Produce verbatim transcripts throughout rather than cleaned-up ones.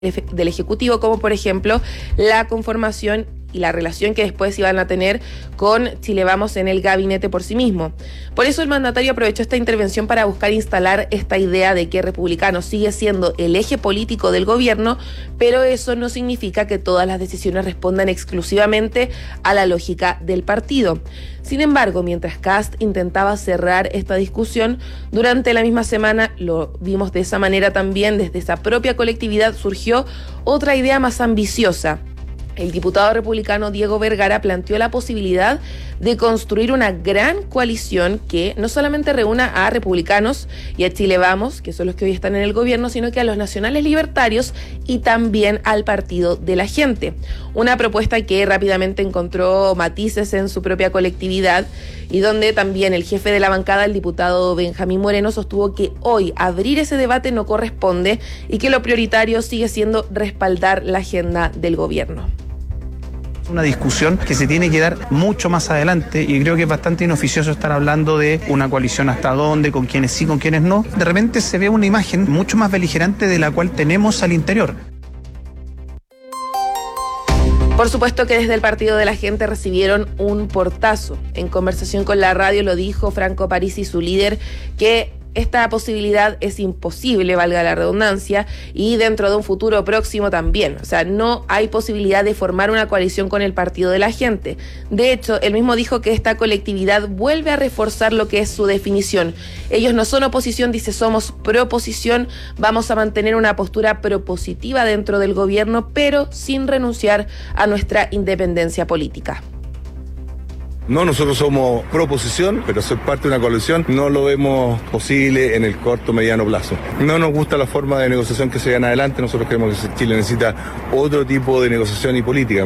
del Ejecutivo, como por ejemplo la conformación y la relación que después iban a tener con Chile Vamos en el gabinete por sí mismo. Por eso el mandatario aprovechó esta intervención para buscar instalar esta idea de que Republicanos sigue siendo el eje político del gobierno, pero eso no significa que todas las decisiones respondan exclusivamente a la lógica del partido. Sin embargo, mientras Kast intentaba cerrar esta discusión, durante la misma semana, lo vimos de esa manera también, desde esa propia colectividad surgió otra idea más ambiciosa. El diputado republicano Diego Vergara planteó la posibilidad de construir una gran coalición que no solamente reúna a republicanos y a Chile Vamos, que son los que hoy están en el gobierno, sino que a los nacionales libertarios y también al Partido de la Gente. Una propuesta que rápidamente encontró matices en su propia colectividad y donde también el jefe de la bancada, el diputado Benjamín Moreno, sostuvo que hoy abrir ese debate no corresponde y que lo prioritario sigue siendo respaldar la agenda del gobierno. Una discusión que se tiene que dar mucho más adelante y creo que es bastante inoficioso estar hablando de una coalición hasta dónde, con quienes sí, con quienes no. De repente se ve una imagen mucho más beligerante de la cual tenemos al interior. Por supuesto que desde el Partido de la Gente recibieron un portazo. En conversación con la radio lo dijo Franco Parisi, su líder, que esta posibilidad es imposible, valga la redundancia, y dentro de un futuro próximo también. O sea, no hay posibilidad de formar una coalición con el Partido de la Gente. De hecho, él mismo dijo que esta colectividad vuelve a reforzar lo que es su definición. Ellos no son oposición, dice, somos proposición. Vamos a mantener una postura propositiva dentro del gobierno, pero sin renunciar a nuestra independencia política. No, nosotros somos proposición, pero ser parte de una coalición no lo vemos posible en el corto mediano plazo. No nos gusta la forma de negociación que se llevan adelante, nosotros creemos que Chile necesita otro tipo de negociación y política.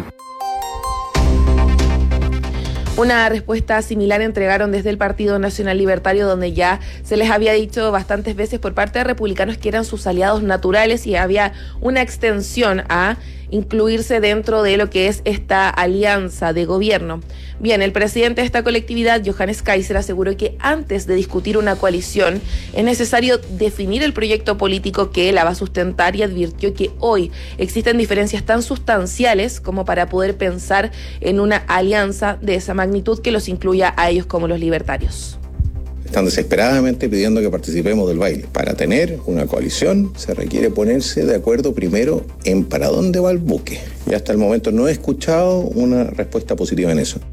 Una respuesta similar entregaron desde el Partido Nacional Libertario, donde ya se les había dicho bastantes veces por parte de republicanos que eran sus aliados naturales y había una extensión a incluirse dentro de lo que es esta alianza de gobierno. Bien, el presidente de esta colectividad, Johannes Kaiser, aseguró que antes de discutir una coalición es necesario definir el proyecto político que la va a sustentar y advirtió que hoy existen diferencias tan sustanciales como para poder pensar en una alianza de esa magnitud que los incluya a ellos como los libertarios. Están desesperadamente pidiendo que participemos del baile. Para tener una coalición se requiere ponerse de acuerdo primero en para dónde va el buque. Y hasta el momento no he escuchado una respuesta positiva en eso.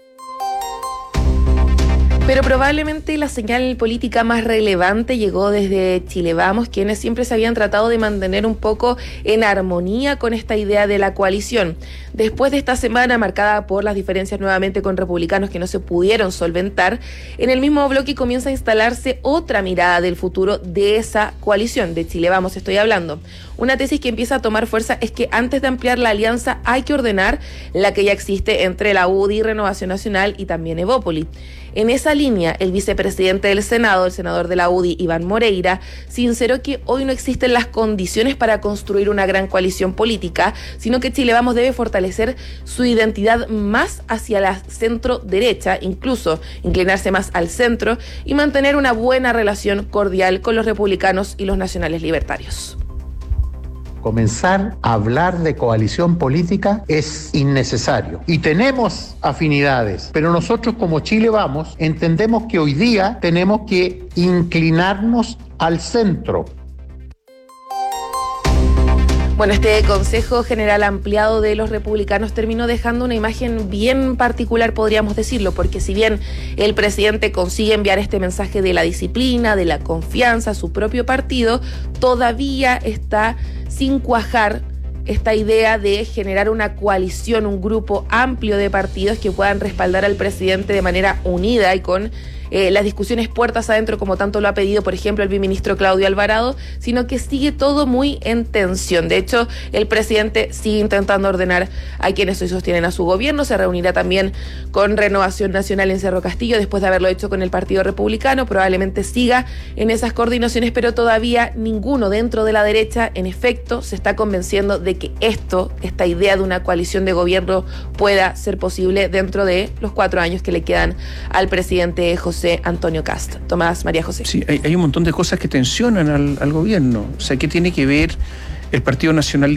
Pero probablemente la señal política más relevante llegó desde Chile Vamos, quienes siempre se habían tratado de mantener un poco en armonía con esta idea de la coalición. Después de esta semana marcada por las diferencias nuevamente con republicanos que no se pudieron solventar, en el mismo bloque comienza a instalarse otra mirada del futuro de esa coalición, de Chile Vamos estoy hablando. Una tesis que empieza a tomar fuerza es que antes de ampliar la alianza hay que ordenar la que ya existe entre la U D I, Renovación Nacional y también Evópoli. En esa línea, el vicepresidente del Senado, el senador de la U D I, Iván Moreira, sinceró que hoy no existen las condiciones para construir una gran coalición política, sino que Chile Vamos debe fortalecer su identidad más hacia la centro-derecha, incluso inclinarse más al centro y mantener una buena relación cordial con los republicanos y los nacionales libertarios. Comenzar a hablar de coalición política es innecesario y tenemos afinidades, pero nosotros como Chile Vamos entendemos que hoy día tenemos que inclinarnos al centro. Bueno, este Consejo General Ampliado de los Republicanos terminó dejando una imagen bien particular, podríamos decirlo, porque si bien el presidente consigue enviar este mensaje de la disciplina, de la confianza a su propio partido, todavía está sin cuajar esta idea de generar una coalición, un grupo amplio de partidos que puedan respaldar al presidente de manera unida y con Eh, las discusiones puertas adentro, como tanto lo ha pedido, por ejemplo, el viceministro Claudio Alvarado, sino que sigue todo muy en tensión. De hecho, el presidente sigue intentando ordenar a quienes hoy sostienen a su gobierno. Se reunirá también con Renovación Nacional en Cerro Castillo, después de haberlo hecho con el Partido Republicano. Probablemente siga en esas coordinaciones, pero todavía ninguno dentro de la derecha, en efecto, se está convenciendo de que esto, esta idea de una coalición de gobierno pueda ser posible dentro de los cuatro años que le quedan al presidente José Antonio Kast. Tomás, María José. Sí, hay, hay un montón de cosas que tensionan al, al gobierno. O sea, ¿qué tiene que ver el Partido Nacional